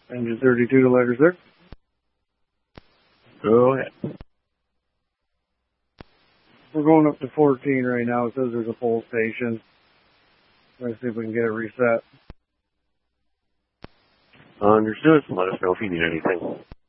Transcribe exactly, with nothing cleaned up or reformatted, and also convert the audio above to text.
Engine thirty-two to letters there. Go ahead. We're going up to fourteen right now. It says there's a pole station. Let's see if we can get it reset. Understood. Let us know if you need anything.